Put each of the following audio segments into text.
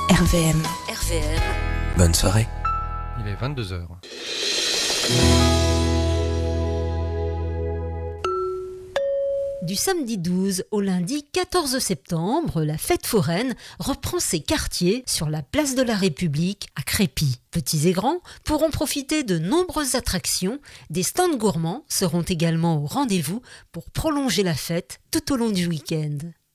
RVM. Bonne soirée. Il est 22h. Du samedi 12 au lundi 14 septembre, la fête foraine reprend ses quartiers sur la place de la République à Crépy. Petits et grands pourront profiter de nombreuses attractions. Des stands gourmands seront également au rendez-vous pour prolonger la fête tout au long du week-end.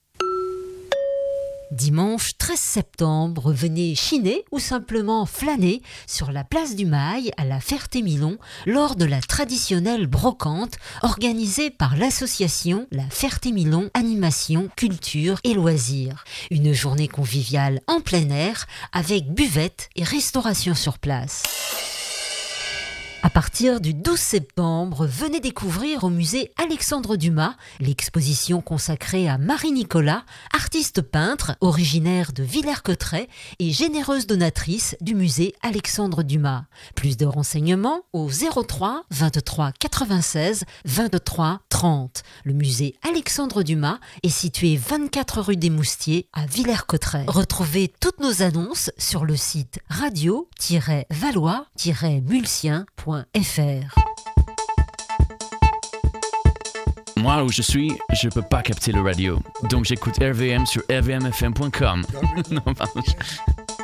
Dimanche 13 septembre, venez chiner ou simplement flâner sur la place du Mail à la Ferté-Milon lors de la traditionnelle brocante organisée par l'association La Ferté-Milon Animation, Culture et Loisirs. Une journée conviviale en plein air avec buvette et restauration sur place. À partir du 12 septembre, venez découvrir au musée Alexandre Dumas l'exposition consacrée à Marie Nicolas, artiste peintre originaire de Villers-Cotterêts et généreuse donatrice du musée Alexandre Dumas. Plus de renseignements au 03 23 96 23 30. Le musée Alexandre Dumas est situé 24 rue des Moustiers à Villers-Cotterêts. Retrouvez toutes nos annonces sur le site radio-valois-mulsien.fr. Moi, où je suis, je peux pas capter le radio. Donc j'écoute RVM sur rvmfm.com. Non, pardon.